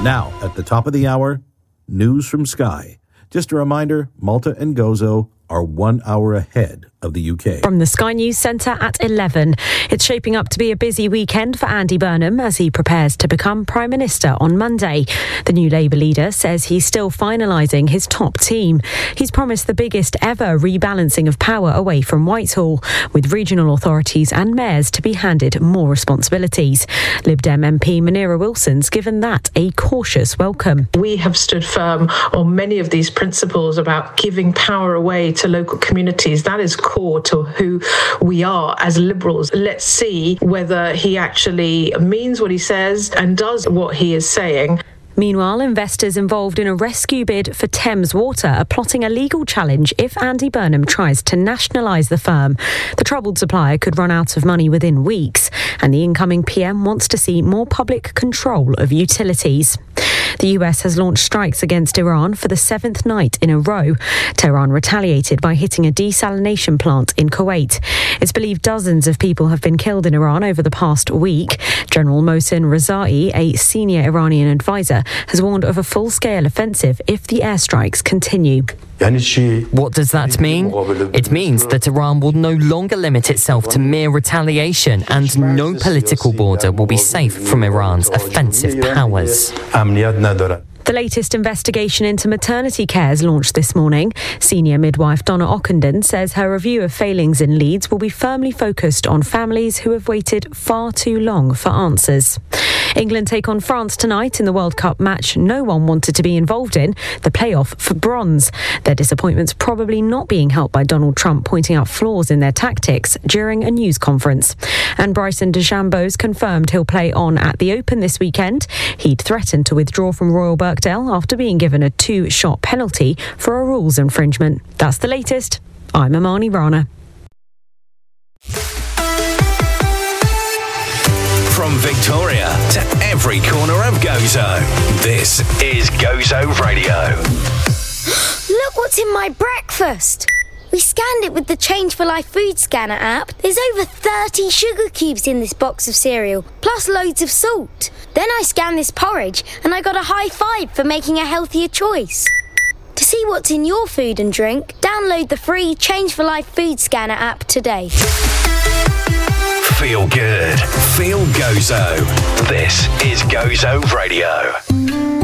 Now, at the top of the hour, news from Sky. Just a reminder, Malta and Gozo are 1 hour ahead of the UK. From the Sky News Centre at 11. It's shaping up to be a busy weekend for Andy Burnham as he prepares to become Prime Minister on Monday. The new Labour leader says he's still finalising his top team. He's promised the biggest ever rebalancing of power away from Whitehall, with regional authorities and mayors to be handed more responsibilities. Lib Dem MP Munira Wilson's given that a cautious welcome. We have stood firm on many of these principles about giving power away to local communities. That is core to who we are as Liberals. Let's see whether he actually means what he says and does what he is saying. Meanwhile, investors involved in a rescue bid for Thames Water are plotting a legal challenge if Andy Burnham tries to nationalise the firm. The troubled supplier could run out of money within weeks, and the incoming PM wants to see more public control of utilities. The US has launched strikes against Iran for the seventh night in a row. Tehran retaliated by hitting a desalination plant in Kuwait. It's believed dozens of people have been killed in Iran over the past week. General Mohsen Rezai, a senior Iranian advisor, has warned of a full-scale offensive if the airstrikes continue. What does that mean? It means that Iran will no longer limit itself to mere retaliation, and no political border will be safe from Iran's offensive powers. The latest investigation into maternity care is launched this morning. Senior midwife Donna Ockenden says her review of failings in Leeds will be firmly focused on families who have waited far too long for answers. England take on France tonight in the World Cup match no one wanted to be involved in, the playoff for bronze. Their disappointment's probably not being helped by Donald Trump pointing out flaws in their tactics during a news conference. And Bryson DeChambeau's confirmed he'll play on at the Open this weekend. He'd threatened to withdraw from Royal Birkdale after being given a 2-shot penalty for a rules infringement. That's the latest. I'm Amani Rana. From Victoria to every corner of Gozo, this is Gozo Radio. Look what's in my breakfast. We scanned it with the Change for Life food scanner app. There's over 30 sugar cubes in this box of cereal, plus loads of salt. Then I scanned this porridge and I got a high five for making a healthier choice. To see what's in your food and drink, download the free Change for Life food scanner app today. Feel good. Feel Gozo. This is Gozo Radio.